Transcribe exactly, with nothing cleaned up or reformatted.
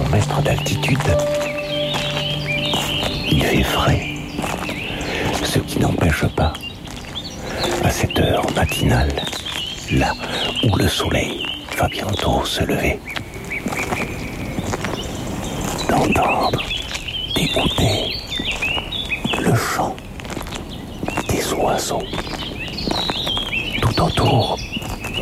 mètres d'altitude. Il fait frais, ce qui n'empêche pas, à cette heure matinale, là où le soleil va bientôt se lever, d'entendre, d'écouter le chant des oiseaux tout autour.